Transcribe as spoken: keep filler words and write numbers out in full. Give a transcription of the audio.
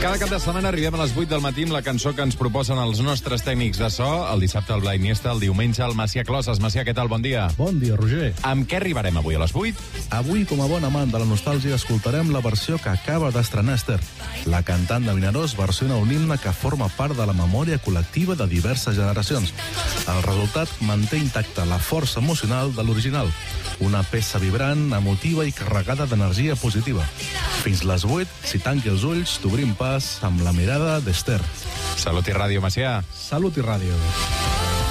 Cada cap de setmana arribem a les vuit del matí amb la cançó que ens proposen els nostres tècnics de so. El dissabte el Blai Niesta, el diumenge el Macià Closes. Macià, què tal? Bon dia. Bon dia, Roger. Amb què arribarem avui a les vuit? Avui, com a bon amant de la nostàlgia, escoltarem la versió que acaba d'estrenar Esther. La cantant de Vinaròs versiona un himne que forma part de la memòria col·lectiva de diverses generacions. El resultat manté intacta la força emocional de l'original. Una peça vibrant, emotiva i carregada d'energia positiva. Fins les vuit, si tanqui els ulls, t'obrim pas amb la mirada d'Esther. Salut i ràdio, Macià. Salut i ràdio.